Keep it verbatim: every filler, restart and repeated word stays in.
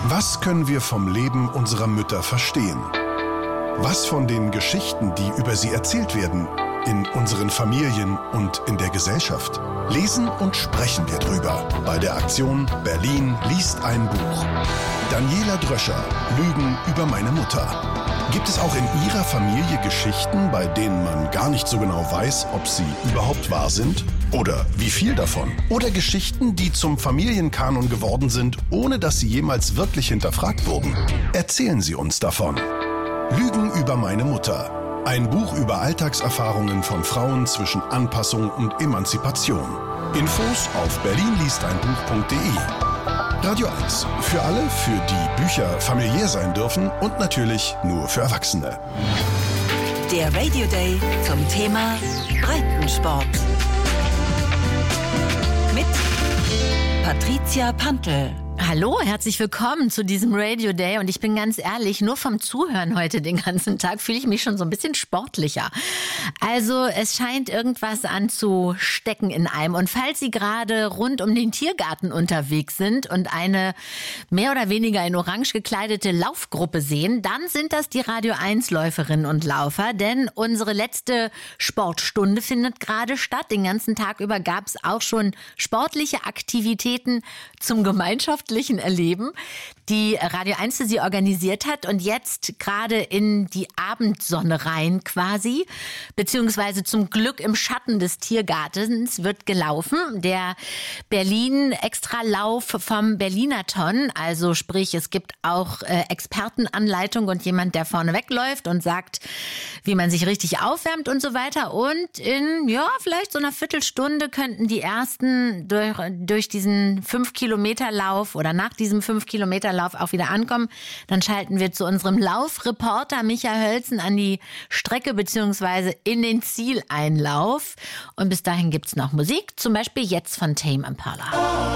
Was können wir vom Leben unserer Mütter verstehen? Was von den Geschichten, die über sie erzählt werden, in unseren Familien und in der Gesellschaft? Lesen und sprechen wir drüber bei der Aktion Berlin liest ein Buch. Daniela Dröscher, Lügen über meine Mutter. Gibt es auch in Ihrer Familie Geschichten, bei denen man gar nicht so genau weiß, ob sie überhaupt wahr sind? Oder wie viel davon? Oder Geschichten, die zum Familienkanon geworden sind, ohne dass sie jemals wirklich hinterfragt wurden? Erzählen Sie uns davon. Lügen über meine Mutter. Ein Buch über Alltagserfahrungen von Frauen zwischen Anpassung und Emanzipation. Infos auf berlin liest ein buch punkt de. Radio eins. Für alle, für die Bücher familiär sein dürfen und natürlich nur für Erwachsene. Der Radio Day zum Thema Breitensport. Mit Patricia Pantl. Hallo, herzlich willkommen zu diesem Radio Day und ich bin ganz ehrlich, nur vom Zuhören heute den ganzen Tag fühle ich mich schon so ein bisschen sportlicher. Also es scheint irgendwas anzustecken in einem und falls Sie gerade rund um den Tiergarten unterwegs sind und eine mehr oder weniger in orange gekleidete Laufgruppe sehen, dann sind das die Radio eins Läuferinnen und Laufer, denn unsere letzte Sportstunde findet gerade statt. Den ganzen Tag über gab es auch schon sportliche Aktivitäten zum gemeinschaftlichen Erleben, die Radio eins für Sie organisiert hat und jetzt gerade in die Abendsonne rein quasi, beziehungsweise zum Glück im Schatten des Tiergartens wird gelaufen. Der Berlin-Extralauf vom Berlinathon, also sprich, es gibt auch äh, Expertenanleitung und jemand, der vorne wegläuft und sagt, wie man sich richtig aufwärmt und so weiter. Und in, ja, vielleicht so einer Viertelstunde könnten die Ersten durch, durch diesen fünf Kilometer Lauf oder nach diesem fünf Kilometer Lauf auch wieder ankommen. Dann schalten wir zu unserem Laufreporter Michael Hölzen an die Strecke beziehungsweise in den Zieleinlauf. Und bis dahin gibt's noch Musik, zum Beispiel jetzt von Tame Impala.